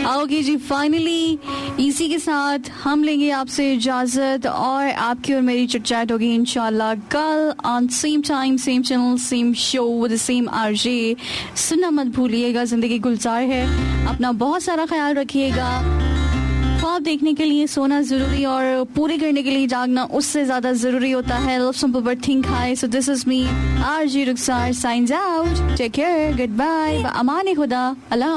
Okay जी, finally इसी के साथ हम लेंगे आपसे इजाजत और आपकी और मेरी चिट-चैट होगी इंशाल्लाह कल on same time, same channel, same show with the same RJ. सुनना मत भूलिएगा, जिंदगी गुलजार है। अपना बहुत सारा ख्याल रखिएगा। ख्वाब देखने के लिए सोना जरूरी और पूरे करने के लिए जागना उससे ज्यादा जरूरी होता है। Love simple but think high. So this is me RJ Rukhsar science out. Take care, good bye, अमान खुदा, अल्लाह।